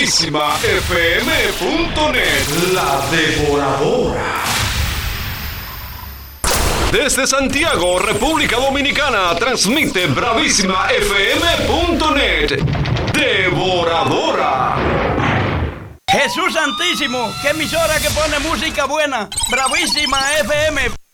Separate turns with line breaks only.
BravísimaFM.net, la devoradora. Desde Santiago, República Dominicana, transmite BravísimaFM.net, devoradora.
Jesús Santísimo, qué emisora que pone música buena, Bravísima FM.